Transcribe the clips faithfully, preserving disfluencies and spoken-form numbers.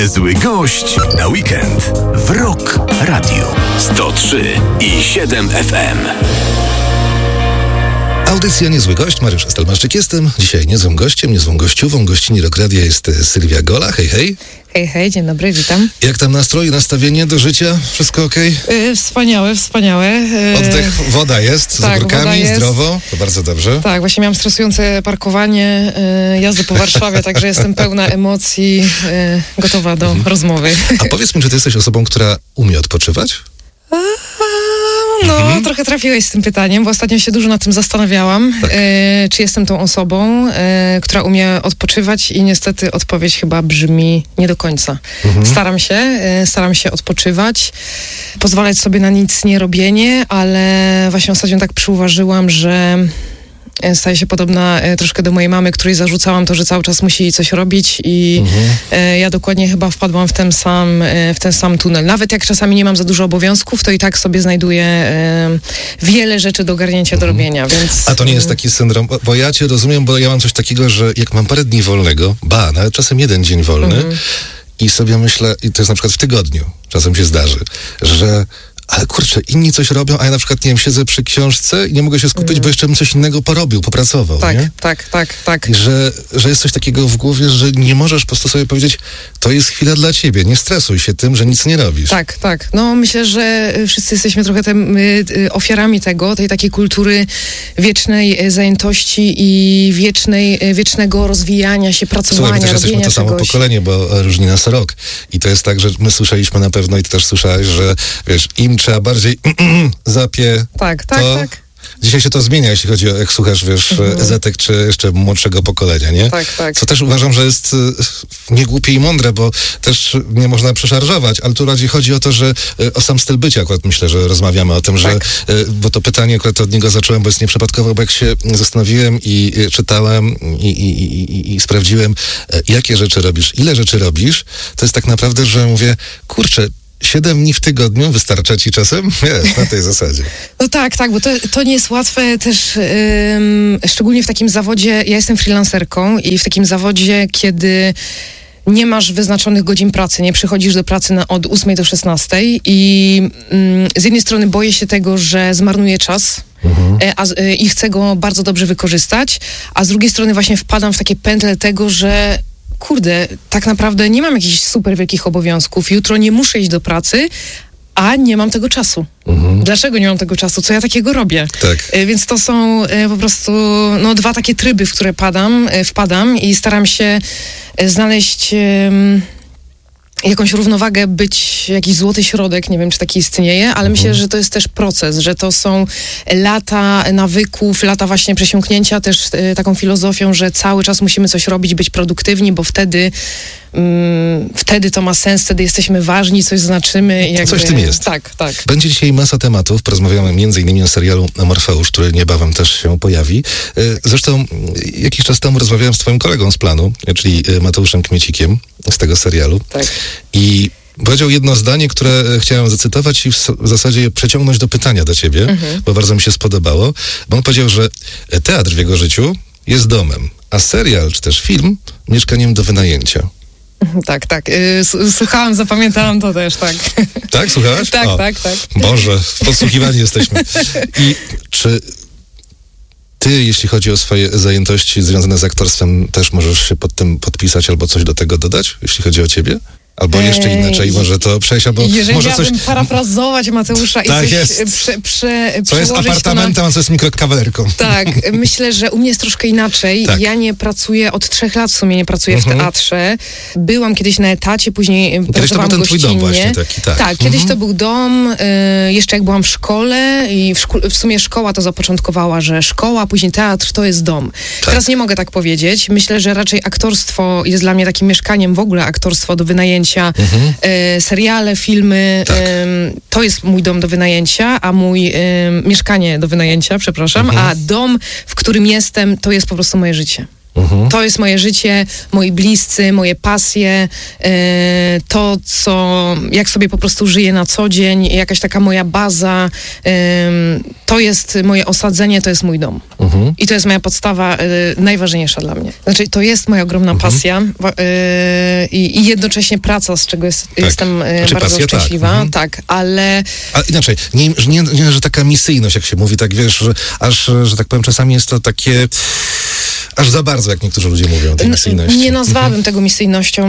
Niezły gość na weekend w Rock Radio sto trzy i siedem F M. Audycja Niezły Gość, Mariusz Stelmaszczyk jestem. Dzisiaj niezłym gościem, niezłą gościową, gościni Rock Radia jest Sylwia Gola. Hej, hej. Hej, hej, dzień dobry, witam. Jak tam nastrój, nastawienie do życia? Wszystko okej? Yy, wspaniałe, wspaniałe. Yy, Oddech, woda jest, tak, z ogórkami, woda jest. zdrowo, to bardzo dobrze. Tak, właśnie miałam stresujące parkowanie, yy, jazdę po Warszawie, także jestem pełna emocji, yy, gotowa do mhm. rozmowy. A powiedz mi, czy ty jesteś osobą, która umie odpoczywać? No, mhm. trochę trafiłeś z tym pytaniem, bo ostatnio się dużo nad tym zastanawiałam, tak. e, czy jestem tą osobą, e, która umie odpoczywać i niestety odpowiedź chyba brzmi nie do końca. Mhm. Staram się, e, staram się odpoczywać, pozwalać sobie na nic nie robienie, ale właśnie ostatnio tak przyuważyłam, że staje się podobna e, troszkę do mojej mamy, której zarzucałam to, że cały czas musi coś robić i mhm. e, ja dokładnie chyba wpadłam w ten sam e, w ten sam tunel. Nawet jak czasami nie mam za dużo obowiązków, to i tak sobie znajduję e, wiele rzeczy do ogarnięcia, mhm. do robienia, więc... A to nie jest taki syndrom, bo ja cię rozumiem, bo ja mam coś takiego, że jak mam parę dni wolnego, ba, nawet czasem jeden dzień wolny mhm. i sobie myślę, i to jest na przykład w tygodniu, czasem się zdarzy, że ale kurczę, inni coś robią, a ja na przykład, nie wiem, siedzę przy książce i nie mogę się skupić, mm. bo jeszcze bym coś innego porobił, popracował, tak, nie? Tak, tak, tak. I że, że jest coś takiego w głowie, że nie możesz po prostu sobie powiedzieć, to jest chwila dla ciebie, nie stresuj się tym, że nic nie robisz. Tak, tak. No myślę, że wszyscy jesteśmy trochę tem, y, y, ofiarami tego, tej takiej kultury wiecznej zajętości i wiecznej, wiecznego rozwijania się, pracowania, Słuchaj, my też robienia jesteśmy to czegoś. samo pokolenie, bo różni nas rok. I to jest tak, że my słyszeliśmy na pewno i ty też słyszałeś, że wiesz, im trzeba bardziej zapie tak, tak, to... tak. Dzisiaj się to zmienia, jeśli chodzi o, jak słuchasz, wiesz, mhm. Ezetek, czy jeszcze młodszego pokolenia, nie? Tak, tak. Co też uważam, że jest y, niegłupie i mądre, bo też nie można przeszarżować, ale tu bardziej chodzi o to, że y, o sam styl bycia akurat myślę, że rozmawiamy o tym, że, tak. y, bo to pytanie akurat od niego zacząłem, bo jest nieprzypadkowo, bo jak się zastanowiłem i y, czytałem i, i, i, i sprawdziłem, y, jakie rzeczy robisz, ile rzeczy robisz, to jest tak naprawdę, że mówię, kurczę, Siedem dni w tygodniu wystarcza ci czasem? Wiesz, na tej zasadzie. No tak, tak, bo to, to nie jest łatwe też, ym, szczególnie w takim zawodzie, ja jestem freelancerką i w takim zawodzie, kiedy nie masz wyznaczonych godzin pracy, nie przychodzisz do pracy na, od ósmej do szesnastej i ym, z jednej strony boję się tego, że zmarnuję czas, mhm. a, a, i chcę go bardzo dobrze wykorzystać, a z drugiej strony właśnie wpadam w takie pętle tego, że kurde, tak naprawdę nie mam jakichś super wielkich obowiązków. Jutro nie muszę iść do pracy, a nie mam tego czasu. Mhm. Dlaczego nie mam tego czasu? Co ja takiego robię? Tak. E, więc to są e, po prostu no, dwa takie tryby, w które padam, e, wpadam i staram się e, znaleźć e, jakąś równowagę, być jakiś złoty środek, nie wiem, czy taki istnieje, ale mhm. myślę, że to jest też proces, że to są lata nawyków, lata właśnie przesiąknięcia też e, taką filozofią, że cały czas musimy coś robić, być produktywni, bo wtedy mm, wtedy to ma sens, wtedy jesteśmy ważni, coś znaczymy. I jakby, coś w tym jest. Tak, tak. Będzie dzisiaj masa tematów, porozmawiamy między innymi o serialu Morfeusz, który niebawem też się pojawi. Zresztą jakiś czas temu rozmawiałem z twoim kolegą z planu, czyli Mateuszem Kmiecikiem z tego serialu. Tak. I powiedział jedno zdanie, które chciałem zacytować i w zasadzie je przeciągnąć do pytania do ciebie, mhm. bo bardzo mi się spodobało. Bo on powiedział, że teatr w jego życiu jest domem, a serial czy też film mieszkaniem do wynajęcia. Tak, tak. Yy, słuchałam, zapamiętałam to też, tak. Tak, słuchałaś? Tak, o, tak, tak. Boże, podsłuchiwani jesteśmy. I czy ty, jeśli chodzi o swoje zajętości związane z aktorstwem, też możesz się pod tym podpisać albo coś do tego dodać, jeśli chodzi o ciebie? Albo jeszcze inaczej, może to przejść, albo jeżeli może coś... Jeżeli parafrazować Mateusza i tak coś jest. Prze, prze, co jest apartamentem, na... a co jest mikrokawalerką. Tak, myślę, że u mnie jest troszkę inaczej. Tak. Ja nie pracuję, od trzech lat w sumie nie pracuję mhm. w teatrze. Byłam kiedyś na etacie, później kiedyś pracowałam to był ten gościnnie. Twój dom właśnie taki, tak. Tak, kiedyś mhm. to był dom, y, jeszcze jak byłam w szkole i w, szku- w sumie szkoła to zapoczątkowała, że szkoła, później teatr to jest dom. Tak. Teraz nie mogę tak powiedzieć. Myślę, że raczej aktorstwo jest dla mnie takim mieszkaniem, w ogóle aktorstwo do wynajęcia. Mhm. E, seriale, filmy, tak. e, to jest mój dom do wynajęcia, a mój e, mieszkanie do wynajęcia, przepraszam, mhm. a dom, w którym jestem, to jest po prostu moje życie. Mhm. To jest moje życie, moi bliscy, moje pasje, e, to, co, jak sobie po prostu żyję na co dzień, jakaś taka moja baza, e, to jest moje osadzenie, to jest mój dom. Mhm. I to jest moja podstawa e, najważniejsza dla mnie. Znaczy, to jest moja ogromna mhm. pasja e, i, i jednocześnie praca, z czego jest, tak. jestem e, znaczy, bardzo pasja, szczęśliwa. Tak. Mhm. tak, ale... A inaczej, nie, nie, nie, że taka misyjność, jak się mówi, tak wiesz, że aż, że tak powiem, czasami jest to takie... Aż za bardzo, jak niektórzy ludzie mówią, tej misyjności. Nie nazwałabym mhm. tego misyjnością.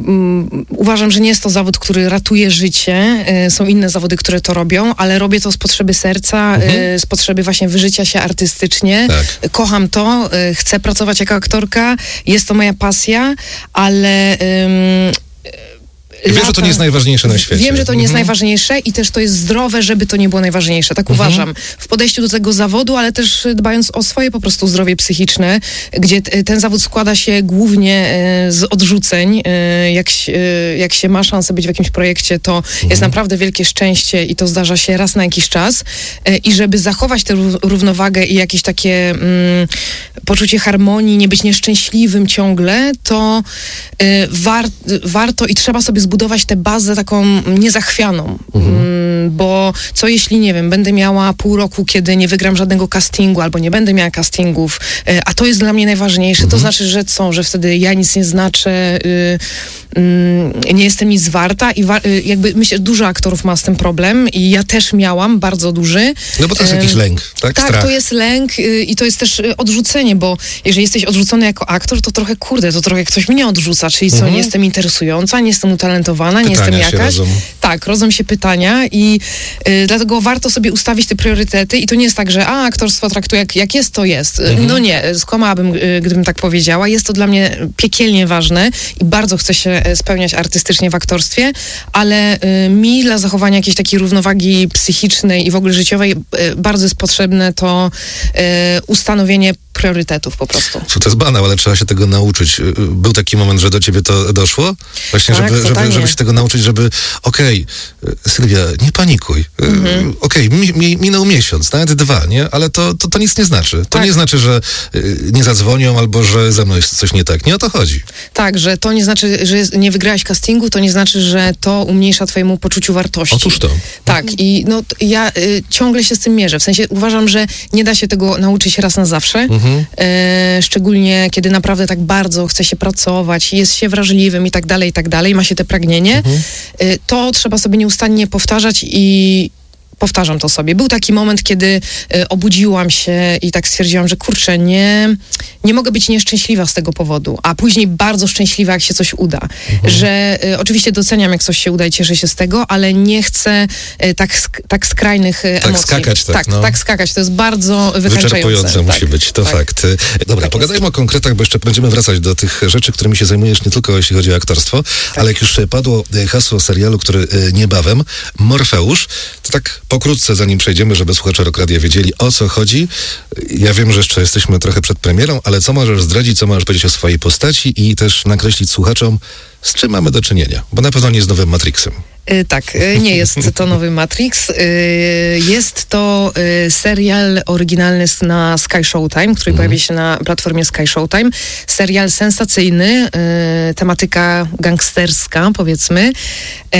Uważam, że nie jest to zawód, który ratuje życie. Są inne zawody, które to robią, ale robię to z potrzeby serca, mhm. z potrzeby właśnie wyżycia się artystycznie. Tak. Kocham to, chcę pracować jako aktorka, jest to moja pasja, ale... Um, Wiem, Lata. że to nie jest najważniejsze na świecie. Wiem, że to nie jest mhm. najważniejsze i też to jest zdrowe, żeby to nie było najważniejsze. Tak mhm. uważam. W podejściu do tego zawodu, ale też dbając o swoje po prostu zdrowie psychiczne, gdzie t- ten zawód składa się głównie e, z odrzuceń. E, jak, e, jak się ma szansę być w jakimś projekcie, to mhm. jest naprawdę wielkie szczęście i to zdarza się raz na jakiś czas. E, I żeby zachować tę równowagę i jakieś takie mm, poczucie harmonii, nie być nieszczęśliwym ciągle, to e, war- warto i trzeba sobie zbudować budować tę bazę taką niezachwianą, mhm. bo co jeśli, nie wiem, będę miała pół roku, kiedy nie wygram żadnego castingu, albo nie będę miała castingów, a to jest dla mnie najważniejsze, mhm. to znaczy, że co, że wtedy ja nic nie znaczę, y, y, nie jestem nic warta i wa- y, jakby myślę, że dużo aktorów ma z tym problem i ja też miałam, bardzo duży. No bo to jest jakiś lęk, tak? Tak, Strach. to jest lęk y, i to jest też y, odrzucenie, bo jeżeli jesteś odrzucony jako aktor, to trochę, kurde, to trochę ktoś mnie odrzuca, czyli co, mhm. nie jestem interesująca, nie jestem utalentowana, nie jestem jakaś. Rodzą. Tak, rodzą się pytania i y, dlatego warto sobie ustawić te priorytety i to nie jest tak, że a, aktorstwo traktuję jak, jak jest, to jest. Mhm. No nie, skłamałabym, y, gdybym tak powiedziała. Jest to dla mnie piekielnie ważne i bardzo chcę się spełniać artystycznie w aktorstwie, ale y, mi dla zachowania jakiejś takiej równowagi psychicznej i w ogóle życiowej y, bardzo jest potrzebne to y, ustanowienie priorytetów po prostu. To jest banał, ale trzeba się tego nauczyć. Był taki moment, że do ciebie to doszło? Właśnie, tak, żeby, żeby, żeby się tego nauczyć, żeby okej, okay, Sylwia, nie panikuj. Mhm. Okej, okay, mi, mi, minął miesiąc, nawet dwa, nie? Ale to, to, to nic nie znaczy. To tak. nie znaczy, że nie zadzwonią albo że ze mną jest coś nie tak. Nie o to chodzi. Tak, że to nie znaczy, że nie wygrałaś castingu, to nie znaczy, że to umniejsza twojemu poczuciu wartości. Otóż to. Tak, mhm. i no, ja y, ciągle się z tym mierzę. W sensie uważam, że nie da się tego nauczyć raz na zawsze. Mhm. E, szczególnie, kiedy naprawdę tak bardzo chce się pracować, jest się wrażliwym i tak dalej, i tak dalej, ma się te pragnienie, mhm. e, to trzeba sobie nieustannie powtarzać i powtarzam to sobie. Był taki moment, kiedy e, obudziłam się i tak stwierdziłam, że kurczę, nie, nie mogę być nieszczęśliwa z tego powodu, a później bardzo szczęśliwa, jak się coś uda. Mhm. Że e, oczywiście doceniam, jak coś się uda i cieszę się z tego, ale nie chcę e, tak, sk- tak skrajnych e, tak emocji. Skakać, tak, tak, no. tak skakać. To jest bardzo wykańczające. Wyczerpujące tak, musi być, to tak. fakt. Dobra, tak pogadajmy jest. o konkretach, bo jeszcze będziemy wracać do tych rzeczy, którymi się zajmujesz nie tylko jeśli chodzi o aktorstwo, tak. ale jak już padło hasło serialu, który niebawem, Morfeusz, to tak pokrótce, zanim przejdziemy, żeby słuchacze Rock Radia wiedzieli, o co chodzi. Ja wiem, że jeszcze jesteśmy trochę przed premierą, ale co możesz zdradzić, co możesz powiedzieć o swojej postaci i też nakreślić słuchaczom, z czym mamy do czynienia? Bo na pewno nie z nowym Matrixem. Yy, tak, yy, nie jest to nowy Matrix. Yy, jest to yy, serial oryginalny na Sky Showtime, który mm. pojawi się na platformie Sky Showtime. Serial sensacyjny, yy, tematyka gangsterska, powiedzmy. Yy,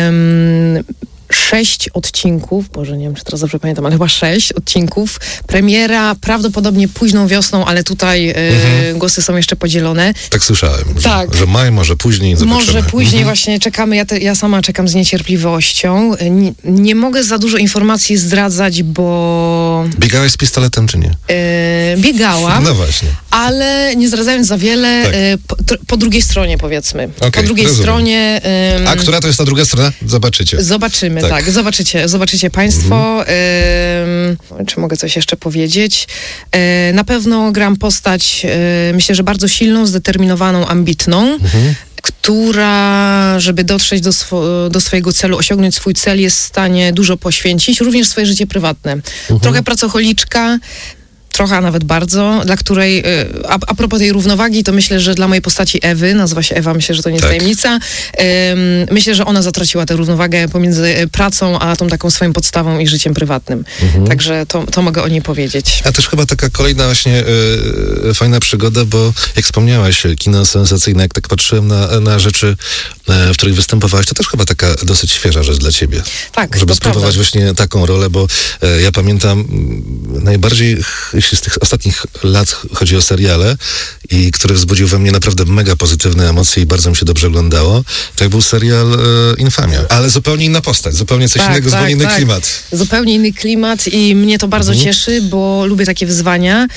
Sześć odcinków, Boże, nie wiem, czy teraz dobrze pamiętam, ale chyba sześć odcinków. Premiera prawdopodobnie późną wiosną, ale tutaj mhm. y, głosy są jeszcze podzielone. Tak słyszałem, tak. Że, że maj, może później. Zobaczymy. Może później mhm. właśnie czekamy, ja, te, ja sama czekam z niecierpliwością. Nie, nie mogę za dużo informacji zdradzać, bo... Biegałaś z pistoletem, czy nie? Y, biegałam. No właśnie. Ale nie zdradzając za wiele, tak. y, po, to, po drugiej stronie, powiedzmy. Okay, po drugiej rozumiem. stronie... Y, A która to jest ta druga strona? Zobaczycie. Zobaczymy. Tak. tak, zobaczycie, zobaczycie państwo. Mhm. Ym, czy mogę coś jeszcze powiedzieć? Yy, na pewno gram postać, yy, myślę, że bardzo silną, zdeterminowaną, ambitną, mhm. która, żeby dotrzeć do, swo- do swojego celu, osiągnąć swój cel, jest w stanie dużo poświęcić, również swoje życie prywatne. Mhm. Trochę pracocholiczka, trochę, a nawet bardzo, dla której, a, a propos tej równowagi, to myślę, że dla mojej postaci Ewy, nazywa się Ewa, myślę, że to nie jest Tak. tajemnica, ym, myślę, że ona zatraciła tę równowagę pomiędzy pracą, a tą taką swoją podstawą i życiem prywatnym. Mhm. Także to, to mogę o niej powiedzieć. A też chyba taka kolejna właśnie e, fajna przygoda, bo jak wspomniałaś, kino sensacyjne, jak tak patrzyłem na, na rzeczy, e, w których występowałaś, to też chyba taka dosyć świeża rzecz dla ciebie. Tak, Żeby to spróbować prawda. właśnie taką rolę, bo e, ja pamiętam m, najbardziej, ch- jeśli z tych ostatnich lat chodzi o seriale, i który wzbudził we mnie naprawdę mega pozytywne emocje i bardzo mi się dobrze oglądało, to jak był serial e, Infamia. Ale zupełnie inna postać, zupełnie coś Tak, innego, zupełnie tak, inny tak. klimat. Zupełnie inny klimat i mnie to bardzo Mhm. cieszy, bo lubię takie wyzwania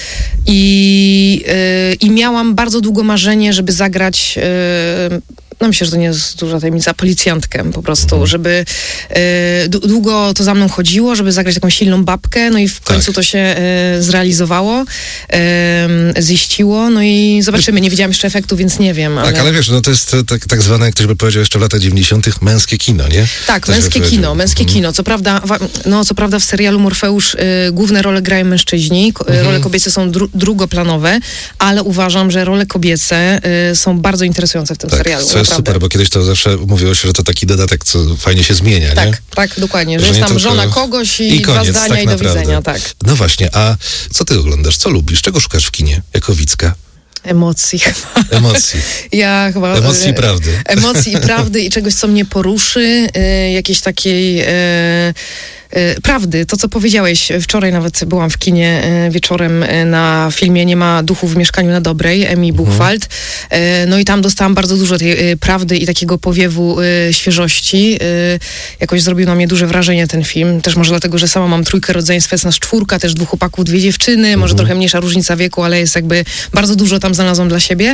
i, yy, i miałam bardzo długo marzenie, żeby zagrać, yy, no myślę, że to nie jest duża tajemnica, policjantkę po prostu, Mhm. żeby yy, d- długo to za mną chodziło, żeby zagrać taką silną babkę, no i w końcu Tak. to się yy, zrealizowało, yy, ziściło, no i zobaczymy, nie widziałam jeszcze efektu, więc nie wiem, ale... Tak, ale wiesz, no to jest e, tak, tak zwane, jak ktoś by powiedział jeszcze w latach dziewięćdziesiątych, męskie kino, nie? Tak, Ktoś by męskie powiedział. kino, męskie Mhm. kino. Co prawda, wa- no, co prawda w serialu Morfeusz y, główne role grają mężczyźni, ko- Mhm. role kobiece są dru- drugoplanowe, ale uważam, że role kobiece y, są bardzo interesujące w tym Tak, serialu. co jest naprawdę. super, bo kiedyś to zawsze mówiło się, że to taki dodatek, co fajnie się zmienia, nie? Tak, tak, dokładnie, że Że jest nie tam tylko- żona kogoś i, I dwa koniec, zdania tak i do naprawdę. widzenia, tak. No właśnie, a co ty oglądasz? Co lubisz? Czego szukasz w kinie jako widzka? Emocji chyba. Emocji. Ja chyba... Emocji i y, prawdy. Emocji i prawdy i czegoś, co mnie poruszy, y, jakiejś takiej... Y, y, prawdy, to co powiedziałeś, wczoraj nawet byłam w kinie y, wieczorem y, na filmie Nie ma duchu w mieszkaniu na Dobrej, Emi Buchwald, y, no i tam dostałam bardzo dużo tej y, prawdy i takiego powiewu y, świeżości. Y, jakoś zrobił na mnie duże wrażenie ten film, też może dlatego, że sama mam trójkę rodzeństwa, jest nas czwórka, też dwóch chłopaków, dwie dziewczyny, może trochę mniejsza różnica wieku, ale jest jakby bardzo dużo tam znalazłam dla siebie.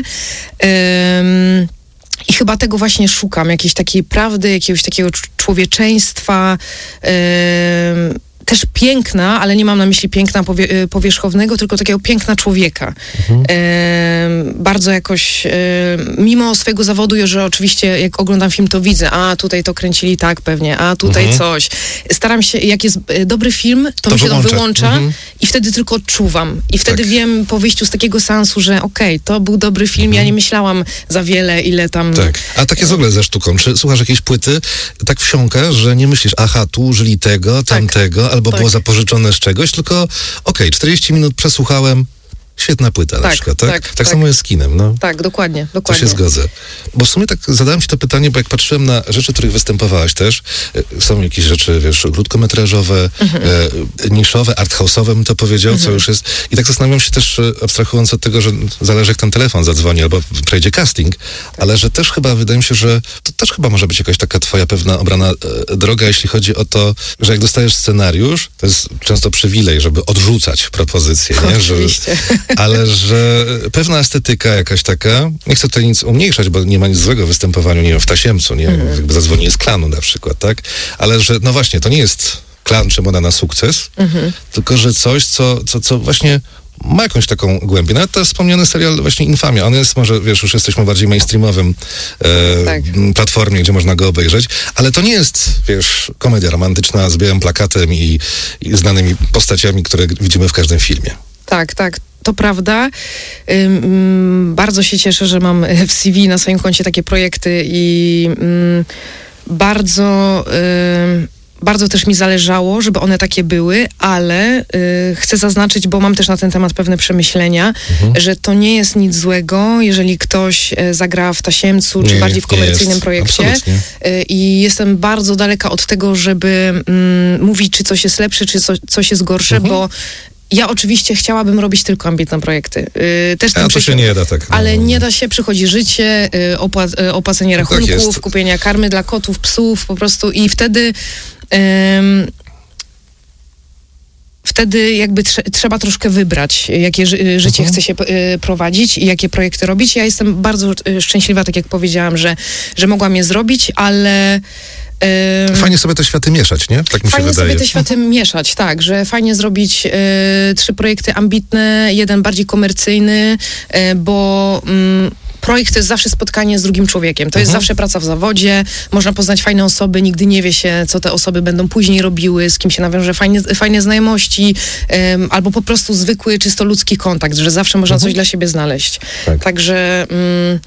Ym, I chyba tego właśnie szukam, jakiejś takiej prawdy, jakiegoś takiego cz- człowieczeństwa, ym, też piękna, ale nie mam na myśli piękna powie, y, powierzchownego, tylko takiego piękna człowieka. Ym, bardzo jakoś, ym, mimo swojego zawodu, że oczywiście jak oglądam film, to widzę, a tutaj to kręcili tak pewnie, a tutaj Mhm. coś. Staram się, jak jest y, dobry film, to, To mi się to wyłącza. wyłącza Mhm. i wtedy tylko odczuwam. I wtedy Tak. wiem po wyjściu z takiego seansu, że okej, to był dobry film, ja nie myślałam za wiele, ile tam... Tak. A tak jest w ogóle ze sztuką. Czy słuchasz jakiejś płyty, tak wsiąka, że nie myślisz, aha, tu użyli tego, tamtego, albo tak. było zapożyczone z czegoś, tylko okej, czterdzieści minut przesłuchałem, świetna płyta na Tak, przykład, tak? tak, Tak, tak. samo jest z kinem, no. Tak, dokładnie, To dokładnie. się zgodzę. Bo w sumie tak zadałem ci to pytanie, bo jak patrzyłem na rzeczy, w których występowałaś też, e, są jakieś rzeczy, wiesz, krótkometrażowe, Mhm. e, niszowe, arthouse'owe bym to powiedział, co już jest. I tak zastanawiam się też, e, abstrahując od tego, że zależy jak ten telefon zadzwoni albo przejdzie casting, ale że też chyba, wydaje mi się, że to też chyba może być jakaś taka twoja pewna obrana e, droga, jeśli chodzi o to, że jak dostajesz scenariusz, to jest często przywilej, żeby odrzucać propozycje, nie? Że, Oczywiście. ale że pewna estetyka jakaś taka, nie chcę tutaj nic umniejszać, bo nie ma nic złego w występowaniu, nie wiem, w Tasiemcu, nie wiem, jakby zadzwonienie z klanu na przykład, tak? Ale że, no właśnie, to nie jest klan czy moda na sukces, tylko że coś, co, co, co właśnie ma jakąś taką głębię. Nawet ten wspomniany serial właśnie Infamia, on jest może, wiesz, już jesteśmy bardziej mainstreamowym e, Tak. m, platformie, gdzie można go obejrzeć, ale to nie jest, wiesz, komedia romantyczna z białym plakatem i, i znanymi postaciami, które widzimy w każdym filmie. Tak, tak. To prawda. Ym, ym, bardzo się cieszę, że mam w C V na swoim koncie takie projekty i ym, bardzo, ym, bardzo też mi zależało, żeby one takie były, ale y, chcę zaznaczyć, bo mam też na ten temat pewne przemyślenia, że to nie jest nic złego, jeżeli ktoś y, zagra w Tasiemcu, czy Nie, bardziej w nie komercyjnym jest. projekcie. Absolutnie. Y, I jestem bardzo daleka od tego, żeby mm, mówić, czy coś jest lepsze, czy co, coś jest gorsze, Mhm. bo ja oczywiście chciałabym robić tylko ambitne projekty. Yy, też A tym to się przysi- nie da tak. no. Ale nie da się, przychodzi życie, yy, opła- yy, opłacenie Tak rachunków, jest. kupienia karmy dla kotów, psów, po prostu i wtedy ym, wtedy jakby trze- trzeba troszkę wybrać, jakie ży- życie Mhm. chce się y, prowadzić i jakie projekty robić. Ja jestem bardzo y, szczęśliwa, tak jak powiedziałam, że, że mogłam je zrobić, ale ym, Fajnie sobie te światy mieszać, nie? Tak mi Fajnie się wydaje. sobie te światy mieszać, tak, że fajnie zrobić e, trzy projekty ambitne, jeden bardziej komercyjny, e, bo mm, projekt to jest zawsze spotkanie z drugim człowiekiem. To jest Mhm. zawsze praca w zawodzie, można poznać fajne osoby, nigdy nie wie się, co te osoby będą później robiły, z kim się nawiąże fajne, fajne znajomości, um, albo po prostu zwykły, czysto ludzki kontakt, że zawsze można Mhm. coś dla siebie znaleźć. Tak. Także... Um,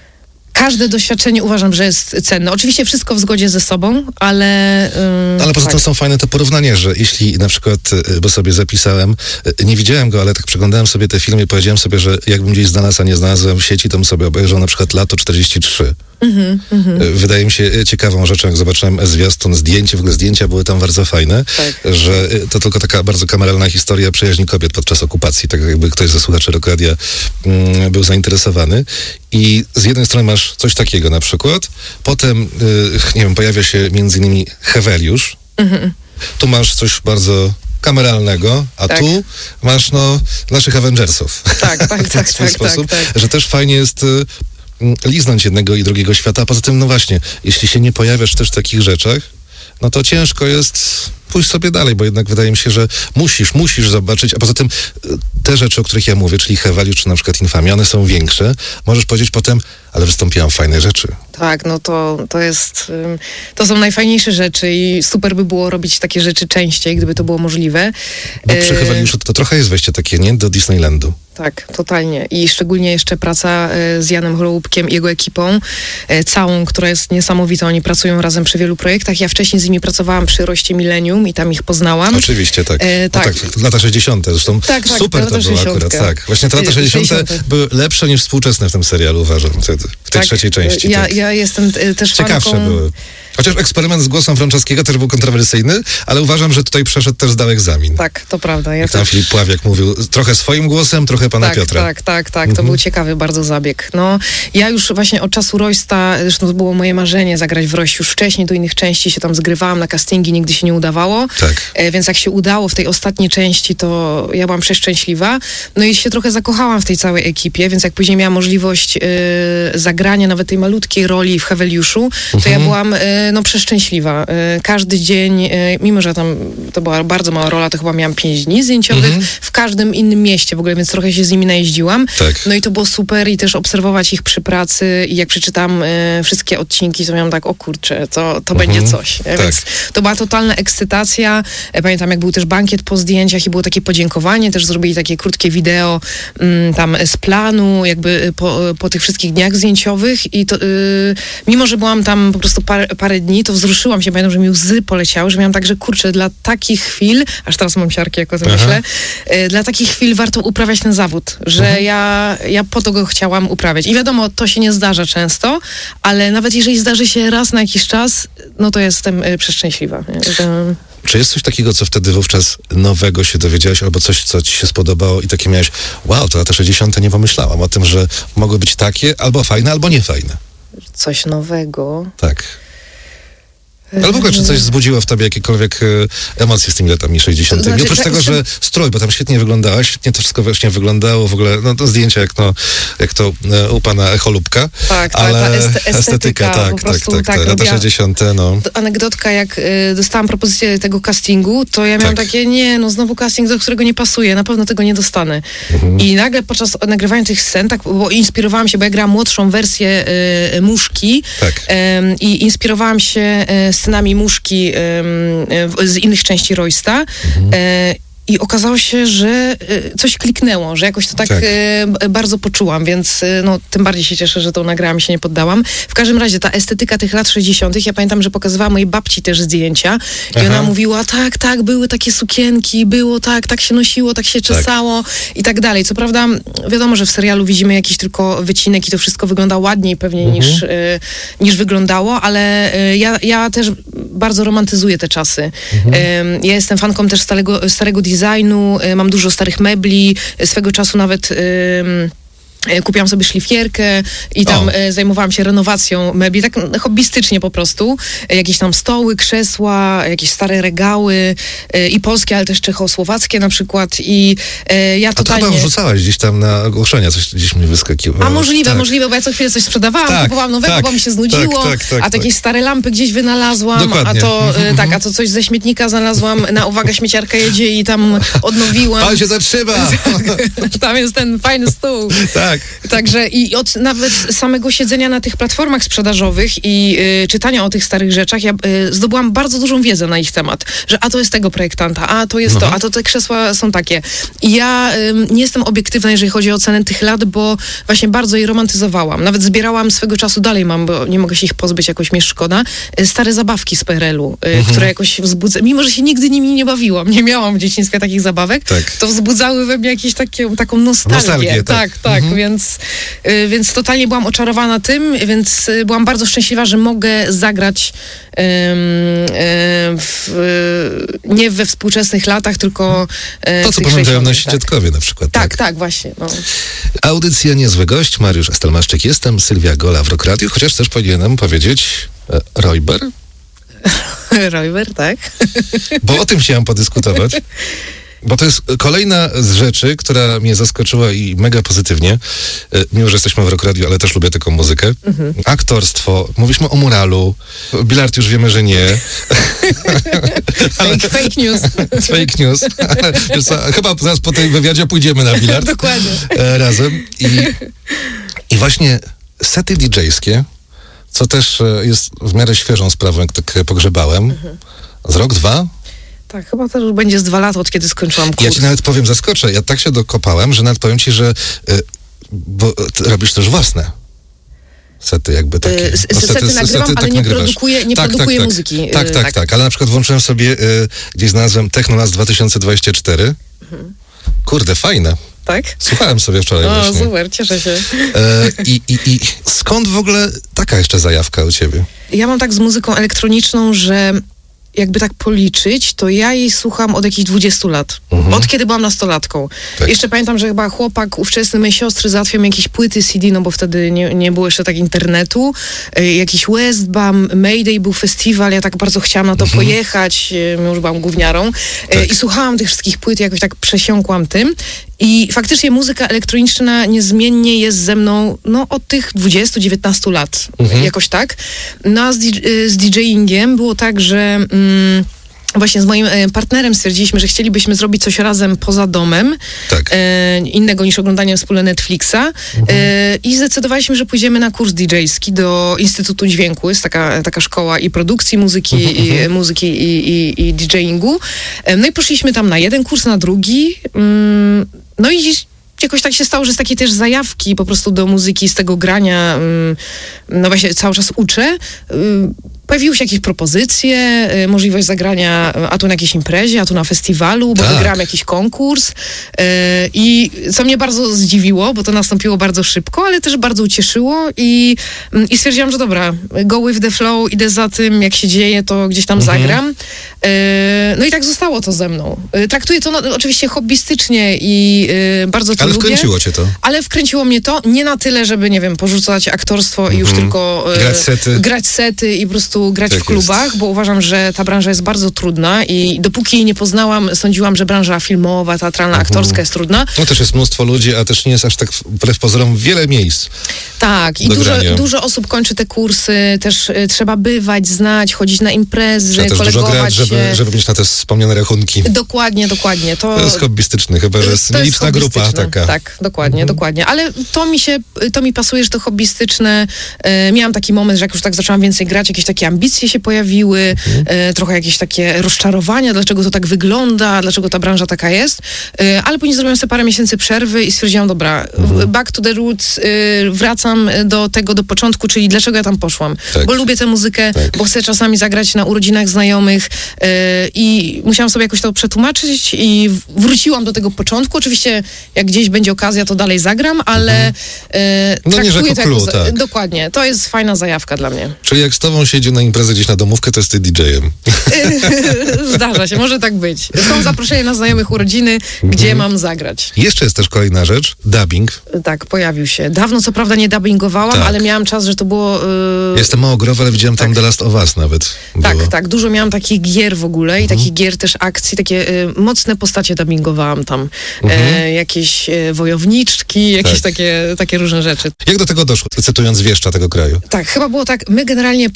Każde doświadczenie uważam, że jest cenne. Oczywiście wszystko w zgodzie ze sobą, ale... Ym, Ale poza tak. tym są fajne te porównania, że jeśli na przykład, y, bo sobie zapisałem, y, nie widziałem go, ale tak przeglądałem sobie te filmy i powiedziałem sobie, że jakbym gdzieś znalazł, a nie znalazłem w sieci, to bym sobie obejrzał na przykład Lato czterdzieści trzy. Mm-hmm, mm-hmm. Y, Wydaje mi się y, ciekawą rzeczą, jak zobaczyłem zwiastun, zdjęcie, w ogóle zdjęcia były tam bardzo fajne, Tak. że y, to tylko taka bardzo kameralna historia przyjaźni kobiet podczas okupacji, tak jakby ktoś ze słuchaczy Rock Radia mm, był zainteresowany. I z jednej strony masz coś takiego na przykład, potem, y, nie wiem, pojawia się między innymi Heweliusz, Mm-hmm. tu masz coś bardzo kameralnego, a Tak. tu masz, no, naszych Avengersów. Tak, tak, w tak, swój tak, sposób, tak, tak. że też fajnie jest y, mm, liznąć jednego i drugiego świata, a poza tym, no właśnie, jeśli się nie pojawiasz też w takich rzeczach, no to ciężko jest pójść sobie dalej, bo jednak wydaje mi się, że musisz, musisz zobaczyć, a poza tym y, te rzeczy, o których ja mówię, czyli Hewaliusz czy na przykład Infamia, one są większe, możesz powiedzieć potem, ale wystąpiłam w fajne rzeczy. Tak, no to, to jest, ym, to są najfajniejsze rzeczy i super by było robić takie rzeczy częściej, gdyby to było możliwe. Bo przy E, Hewaliuszu to, to trochę jest wejście takie, nie? Do Disneylandu. Tak, totalnie. I szczególnie jeszcze praca e, z Janem Holoubkiem i jego ekipą, e, całą, która jest niesamowita. Oni pracują razem przy wielu projektach. Ja wcześniej z nimi pracowałam przy Roście Millennium i tam ich poznałam. Oczywiście, tak. E, No tak. tak, lata sześćdziesiąte. Zresztą Tak, tak, super lata to było sześćdziesiąte. akurat, tak. Właśnie te lata E, sześćdziesiąte sześćdziesiąte. były lepsze niż współczesne w tym serialu, uważam, wtedy, w tej Tak, trzeciej części. Ja, tak. ja jestem e, też Ciekawsze fanką... były. Chociaż eksperyment z głosem Franceskiego też był kontrowersyjny, ale uważam, że tutaj przeszedł też zdał egzamin. Tak, to prawda. Ja Jak tam też... Filip Pławiak mówił, trochę swoim głosem, trochę pana tak, Piotra. Tak, tak, tak. To Mhm. był ciekawy bardzo zabieg. No, ja już właśnie od czasu Roysta, zresztą to było moje marzenie zagrać w Royście. Już wcześniej do innych części się tam zgrywałam na castingi, nigdy się nie udawało. Tak. E, więc jak się udało w tej ostatniej części, to ja byłam przeszczęśliwa. No i się trochę zakochałam w tej całej ekipie, więc jak później miałam możliwość e, zagrania nawet tej malutkiej roli w Heweliuszu, to Mhm. ja byłam e, no przeszczęśliwa. E, każdy dzień, e, mimo że tam to była bardzo mała rola, to chyba miałam pięć dni zdjęciowych Mhm. w każdym innym mieście w ogóle, więc trochę się z nimi najeździłam. Tak. No i to było super i też obserwować ich przy pracy i jak przeczytam e, wszystkie odcinki, to miałam tak, o kurczę, to, to będzie coś. Nie? Tak. Więc to była totalna ekscytacja. E, Pamiętam, jak był też bankiet po zdjęciach i było takie podziękowanie, też zrobili takie krótkie wideo mm, tam z planu, jakby po, po tych wszystkich dniach zdjęciowych i to, y, mimo, że byłam tam po prostu parę, parę dni, to wzruszyłam się, pamiętam, że mi łzy poleciały, że miałam tak, że kurczę, dla takich chwil, aż teraz mam siarki, jak o tym Aha. myślę, y, dla takich chwil warto uprawiać ten zawód, że Mhm. ja, ja po to go chciałam uprawiać. I wiadomo, to się nie zdarza często, ale nawet jeżeli zdarzy się raz na jakiś czas, no to jestem y, przeszczęśliwa. Nie? Że... Czy jest coś takiego, co wtedy wówczas nowego się dowiedziałaś, albo coś, co ci się spodobało i takie miałeś, wow, to lata sześćdziesiąte nie pomyślałam o tym, że mogły być takie, albo fajne, albo nie fajne. Coś nowego. Tak. Ale w ogóle, czy coś wzbudziło w tobie jakiekolwiek e, emocje z tymi latami sześćdziesiątymi? To znaczy, Oprócz tak, tego, jestem- że strój, bo tam świetnie wyglądałaś, świetnie to wszystko właśnie wyglądało, w ogóle, no to zdjęcia jak, no, jak to e, u pana Cholubka. Tak, tak, ale ta este- estetyka, tak, po tak, prostu tak, tak tak, lata robiła- sześćdziesiąte, no. To anegdotka, jak y, dostałam propozycję tego castingu, to ja miałam Tak. takie, nie, no znowu casting, do którego nie pasuje, na pewno tego nie dostanę. Mhm. I nagle podczas nagrywania tych scen, tak, bo inspirowałam się, bo ja grałam młodszą wersję y, Muszki Tak. em, i inspirowałam się y, scenami Muszki em, y, z innych części Roysta. Mhm. E, I okazało się, że y, coś kliknęło, że jakoś to tak, Tak. y, b- bardzo poczułam, więc y, no, tym bardziej się cieszę, że to nagrałam i się nie poddałam. W każdym razie ta estetyka tych lat sześćdziesiątych, ja pamiętam, że pokazywała mojej babci też zdjęcia i Aha. ona mówiła, tak, tak, były takie sukienki, było tak, tak się nosiło, tak się czesało i tak dalej. Co prawda, wiadomo, że w serialu widzimy jakiś tylko wycinek i to wszystko wygląda ładniej pewnie Mhm. niż, y, niż wyglądało, ale y, ja, ja też bardzo romantyzuję te czasy. Mhm. Ym, ja jestem fanką też starego, starego designu, y, mam dużo starych mebli, y, swego czasu nawet... ym, y, Kupiłam sobie szlifierkę i tam O. e, zajmowałam się renowacją mebli, tak mm, hobbystycznie po prostu. E, jakieś tam stoły, krzesła, jakieś stare regały e, i polskie, ale też czechosłowackie na przykład i e, ja A to totalnie... chyba wrzucałaś gdzieś tam na ogłoszenia, coś gdzieś mi wyskakiwało. A możliwe, tak. możliwe, bo ja co chwilę coś sprzedawałam, Tak, kupowałam nowego, tak, bo mi się znudziło, tak, tak, tak, a to tak. jakieś stare lampy gdzieś wynalazłam, Dokładnie. a to Mhm, e, tak, a to coś ze śmietnika znalazłam, na uwaga śmieciarka jedzie i tam odnowiłam. Pan się zatrzyma! Tam jest ten fajny stół. tak, Tak. Także i od nawet samego siedzenia na tych platformach sprzedażowych i y, czytania o tych starych rzeczach, ja y, zdobyłam bardzo dużą wiedzę na ich temat, że a to jest tego projektanta, a to jest Mhm. to, a to te krzesła są takie. I ja y, nie jestem obiektywna, jeżeli chodzi o cenę tych lat, bo właśnie bardzo je romantyzowałam. Nawet zbierałam swego czasu, dalej mam, bo nie mogę się ich pozbyć, jakoś mi szkoda, y, stare zabawki z P R L u, y, Mhm. które jakoś wzbudzały, mimo że się nigdy nimi nie bawiłam, nie miałam w dzieciństwie takich zabawek, Tak. to wzbudzały we mnie jakieś takie, taką nostalgię. Nostalgię, tak. tak, tak, więc, y, więc totalnie byłam oczarowana tym, więc y, byłam bardzo szczęśliwa, że mogę zagrać ym, y, w, y, nie we współczesnych latach, tylko y, To, w co tych pamiętają nasi sześćdziesiątych, dziadkowie na przykład. tak. Tak, tak, właśnie. No. Audycja Niezły Gość, Mariusz Estelmaszczyk jestem, Sylwia Gola w Rock Radio, chociaż też powinienem powiedzieć e, Rojber, Royber, tak? bo o tym chciałem podyskutować. Bo to jest kolejna z rzeczy, która mnie zaskoczyła i mega pozytywnie. E, Mimo, że jesteśmy w Rock Radio, ale też lubię taką muzykę. Mhm. Aktorstwo, mówiliśmy o muralu, bilard już wiemy, że nie. Fake, fake news. Fake news. Ale, wiesz co, chyba zaraz po tej wywiadzie pójdziemy na bilard. Dokładnie. e, razem. I, I właśnie sety didżejskie, co też e, jest w miarę świeżą sprawą, jak tak pogrzebałem. Z rok, dwa. Tak, chyba to już będzie z dwa lata, od kiedy skończyłam kurs. Ja ci nawet powiem, zaskoczę. Ja tak się dokopałem, że nawet powiem ci, że e, bo ty robisz też własne sety jakby takie. Y, s- No, sety nagrywam, ale nie nagrywasz. produkuję- nie tak, produkuję tak, tak. muzyki. Y, Tak, tak, tak, tak. Ale na przykład włączyłem sobie, e, gdzieś znalazłem Technolas dwa tysiące dwadzieścia cztery. Kurde, fajne. Tak? Słuchałem sobie wczoraj O, właśnie. super, cieszę się. E, i, i, I skąd w ogóle taka jeszcze zajawka u ciebie? Ja mam tak z muzyką elektroniczną, że jakby tak policzyć, to ja jej słucham od jakichś dwudziestu lat. Mhm. Od kiedy byłam nastolatką. Tak. Jeszcze pamiętam, że chyba chłopak ówczesny mojej siostry załatwiał mi jakieś płyty C D, no bo wtedy nie, nie było jeszcze tak internetu. E, jakiś Westbam, Mayday był festiwal, ja tak bardzo chciałam na to pojechać, e, już byłam gówniarą. E, Tak. I słuchałam tych wszystkich płyt, jakoś tak przesiąkłam tym. I faktycznie muzyka elektroniczna niezmiennie jest ze mną no, od tych dwudziestu dziewiętnastu lat. Jakoś tak. No a z, di- z DJingiem było tak, że mm, właśnie z moim e, partnerem stwierdziliśmy, że chcielibyśmy zrobić coś razem poza domem, Tak. e, innego niż oglądanie wspólne Netflixa. E, I zdecydowaliśmy, że pójdziemy na kurs didżejski do Instytutu Dźwięku. Jest taka, taka szkoła i produkcji muzyki, i, muzyki i, i, i DJingu. E, no i poszliśmy tam na jeden kurs, na drugi. Mm, no i jakoś tak się stało, że z takiej też zajawki po prostu do muzyki, z tego grania, mm, no właśnie cały czas uczę. Ym, Pojawiły się jakieś propozycje, y, możliwość zagrania y, a tu na jakiejś imprezie, a tu na festiwalu, bo Tak. wygrałam jakiś konkurs. Y, I co mnie bardzo zdziwiło, bo to nastąpiło bardzo szybko, ale też bardzo ucieszyło i, mm, i stwierdziłam, że dobra, go with the flow, idę za tym, jak się dzieje, to gdzieś tam zagram. Y, No i tak zostało to ze mną. Y, Traktuję to no, oczywiście hobbystycznie i y, bardzo to Ale lubię. wkręciło cię to. Ale wkręciło mnie to nie na tyle, żeby, nie wiem, porzucać aktorstwo i już tylko e, Grać sety. grać sety i po prostu grać Tak w klubach, jest. bo uważam, że ta branża jest bardzo trudna i dopóki jej nie poznałam, sądziłam, że branża filmowa, teatralna, aktorska jest trudna. No też jest mnóstwo ludzi, a też nie jest aż tak wbrew pozorom wiele miejsc. Tak, i Do dużo, grania. dużo osób kończy te kursy, też e, trzeba bywać, znać, chodzić na imprezy, Trzeba też dużo kolegować grać, żeby, się. żeby mieć na te wspomniane rachunki. Dokładnie, dokładnie. To, To jest hobbystyczny, chyba że jest To jest nieliczna grupa hobbystyczne. taka. Tak, dokładnie, dokładnie. Ale to mi się, to mi pasuje, że to hobbystyczne. E, miałam taki moment, że jak już tak zaczęłam więcej grać, jakieś takie ambicje się pojawiły, e, trochę jakieś takie rozczarowania, dlaczego to tak wygląda, dlaczego ta branża taka jest. E, ale później zrobiłam sobie parę miesięcy przerwy i stwierdziłam, dobra, back to the roots, e, wracam do tego, do początku, czyli dlaczego ja tam poszłam. Tak. Bo lubię tę muzykę, Tak. bo chcę czasami zagrać na urodzinach znajomych e, i musiałam sobie jakoś to przetłumaczyć i w- wróciłam do tego początku. Oczywiście jak gdzieś będzie okazja, to dalej zagram, ale e, No nie, że traktuję jako to clue, za- tak. Dokładnie. To jest fajna zajawka dla mnie. Czyli jak z tobą się idzie na imprezę gdzieś na domówkę, to jesteś didżejem. Zdarza się, może tak być. Są zaproszenia na znajomych urodziny, gdzie mam zagrać. Jeszcze jest też kolejna rzecz, dubbing. Tak, pojawił się. Dawno co prawda nie dubbingowałam, Tak. ale miałam czas, że to było... e, Jestem mało growy, ale widziałem tam The Last of Us nawet. Tak, było. tak. Dużo miałam takich gier w ogóle i takich gier też akcji, takie y, mocne postacie dubbingowałam tam. E, jakieś e, wojowniczki, jakieś Tak. takie, takie różne rzeczy. Jak do tego doszło, cytując wieszcza tego kraju? Tak, chyba było tak, my generalnie pod koniec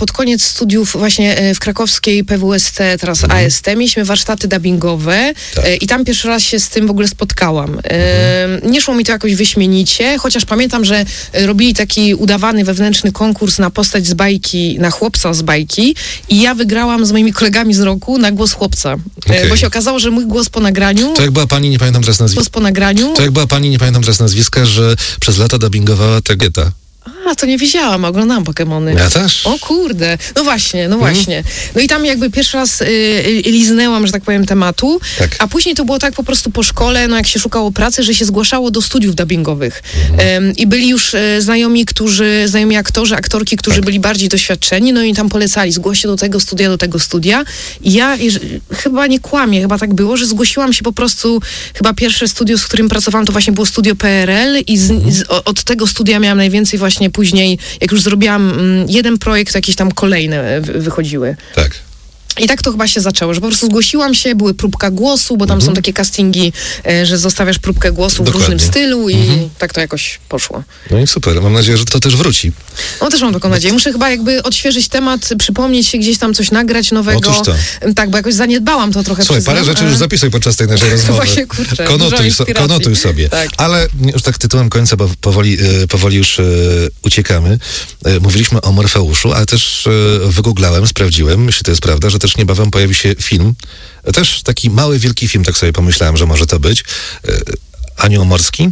studiów właśnie e, w krakowskiej P W S T, teraz Mhm. A S T, mieliśmy warsztaty dubbingowe Tak. e, i tam pierwszy raz się z tym w ogóle spotkałam. E, nie szło mi to jakoś wyśmienicie, chociaż pamiętam, że e, robili taki udawany wewnętrzny konkurs na postać z bajki, na chłopca z bajki i ja wygrałam z moimi kolegami z roku na głos chłopca. E, Okej. Bo się okazało, że mój głos po nagraniu, To jak była pani, nie pamiętam teraz nazwiska, głos po nagraniu, to jak była pani, nie pamiętam teraz nazwiska, że przez lata dubbingowała Tegeta. a to nie wiedziałam, oglądałam Pokemony. Ja też. O kurde, no właśnie, no właśnie. No i tam jakby pierwszy raz y, y, liznęłam, że tak powiem, tematu, Tak. a później to było tak po prostu po szkole, no jak się szukało pracy, że się zgłaszało do studiów dubbingowych. Ym, I byli już y, znajomi, którzy, znajomi aktorzy, aktorki, którzy Tak. byli bardziej doświadczeni, no i tam polecali, zgłoś się do tego studia, do tego studia. I ja jeż- chyba nie kłamię, chyba tak było, że zgłosiłam się po prostu, chyba pierwsze studio, z którym pracowałam, to właśnie było studio P R L i z, z, o- od tego studia miałam najwięcej właśnie później, jak już zrobiłam mm, jeden projekt, to jakieś tam kolejne wy- wychodziły. Tak. I tak to chyba się zaczęło, że po prostu zgłosiłam się, były próbka głosu, bo tam są takie castingi, e, że zostawiasz próbkę głosu w Dokładnie. różnym stylu i tak to jakoś poszło. No i super. Mam nadzieję, że to też wróci. No też mam taką nadzieję. Muszę chyba jakby odświeżyć temat, przypomnieć się gdzieś tam coś nagrać nowego. Otóż to. Tak, bo jakoś zaniedbałam to trochę. Słuchaj, parę przyznam, rzeczy ale- już zapisuj podczas tej naszej rozmowy. Właśnie, kurczę, dużo konotuj, so, inspiracji. konotuj sobie. Tak. Ale już tak tytułem końca, bo powoli, e, powoli już e, uciekamy. E, mówiliśmy o Morfeuszu, ale też e, wygooglałem, sprawdziłem, jeśli to jest prawda, że też niebawem pojawi się film. E, też taki mały, wielki film, tak sobie pomyślałem, że może to być. E, Anioł Morski.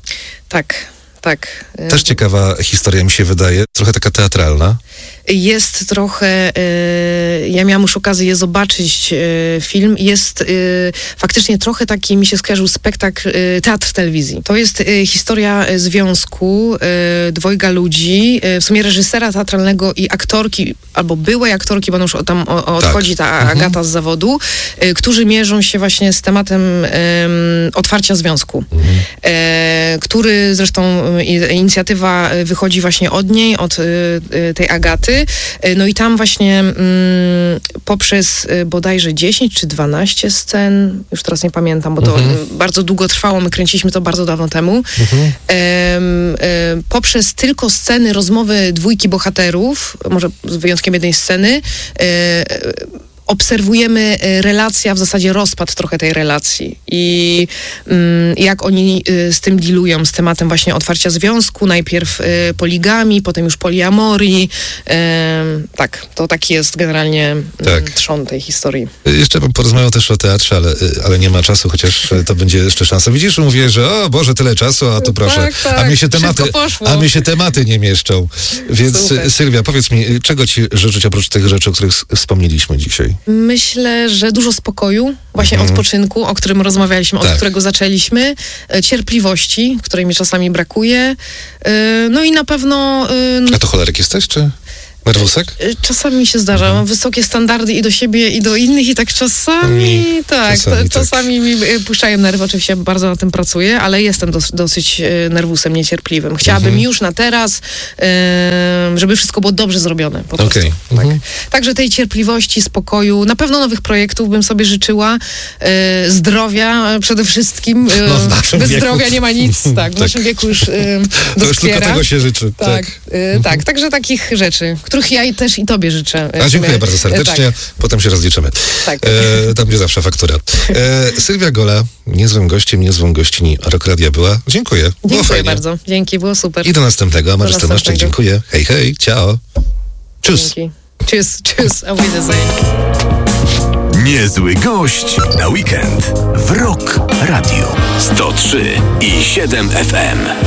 Tak, tak. E, Też ciekawa historia mi się wydaje. Trochę taka teatralna. Jest trochę, e, ja miałam już okazję zobaczyć e, film, jest e, faktycznie trochę taki, mi się skojarzył spektakl, e, teatr telewizji. To jest e, historia e, związku e, dwojga ludzi, e, w sumie reżysera teatralnego i aktorki, albo byłej aktorki, bo ona już o- tam o, o odchodzi ta Agata z zawodu, e, którzy mierzą się właśnie z tematem em, otwarcia związku, e, który zresztą e, inicjatywa e, wychodzi właśnie od niej, od e, e, tej Agaty. E, No i tam właśnie mm, poprzez e, bodajże dziesięć czy dwanaście scen, już teraz nie pamiętam, bo to e, bardzo długo trwało, my kręciliśmy to bardzo dawno temu, em, e, poprzez tylko sceny rozmowy dwójki bohaterów, może z wyjątkiem jednej sceny, e, obserwujemy e, relacja, w zasadzie rozpad trochę tej relacji i mm, jak oni e, z tym dealują, z tematem właśnie otwarcia związku, najpierw e, poligami, potem już poliamorii. E, tak, to taki jest generalnie Tak. mm, trzon tej historii. Jeszcze bym porozmawiał też o teatrze, ale, ale nie ma czasu, chociaż to będzie jeszcze szansa. Widzisz, mówię, że o Boże, tyle czasu, a tu proszę. Tak, tak, a mnie się tematy, szybko poszło. a mnie się tematy nie mieszczą. Więc Super. Sylwia, powiedz mi, czego ci życzyć oprócz tych rzeczy, o których s- wspomnieliśmy dzisiaj? Myślę, że dużo spokoju, właśnie odpoczynku, o którym rozmawialiśmy, Tak. od którego zaczęliśmy, e, cierpliwości, której mi czasami brakuje, e, no i na pewno e, A to choleryk jesteś, czy nerwusek? E, czasami mi się zdarza, mam wysokie standardy i do siebie, i do innych, i tak czasami, Mm, tak, czasami czasami, tak. czasami mi e, puszczają nerwy, oczywiście bardzo na tym pracuję, ale jestem dos, dosyć e, nerwusem niecierpliwym. Chciałabym Mhm. już na teraz, e, żeby wszystko było dobrze zrobione, po prostu. Okej. Tak. Mhm. Także tej cierpliwości, spokoju, na pewno nowych projektów bym sobie życzyła, e, zdrowia e, przede wszystkim. E, No, w naszym bez wieku. zdrowia nie ma nic, tak, w Tak. naszym wieku już e, To już tylko doskwiera. tego się życzy. Tak, Tak. e, tak, także takich rzeczy, których ja i też i tobie życzę. e, A w dziękuję sumie. bardzo serdecznie. E, tak. Potem się rozliczymy. Tak. E, tam gdzie zawsze faktura. E, Sylwia Gola, niezłym gościem, niezłą gościni Rock Radia była. Dziękuję. Było Dziękuję fajnie. bardzo. Dzięki, było super. I do następnego. A Mariusz następnego. Tomaszczyk, dziękuję. Hej, hej, ciao. Tschüss. Dzięki. Tschüss, tschüss, auf Wiedersehen. Niezły gość na weekend w Rock Radio sto trzy i siedem F M.